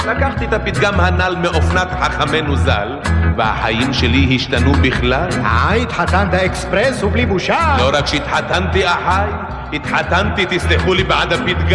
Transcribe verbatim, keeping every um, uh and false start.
לקחתי את הפתגם הנ"ל מאופנת חכמנו ז"ל, והחיים שלי השתנו בכלל. אה, התחתנת אקספרס ובלי בושה? לא רק שהתחתנתי אחי, התחתנתי, תסלחו לי, בעד הפתגם.